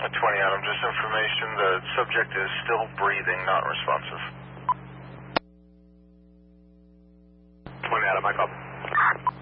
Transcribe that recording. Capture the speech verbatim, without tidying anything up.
twenty Adam, just information, the subject is still breathing, not responsive. twenty Adam, I copy.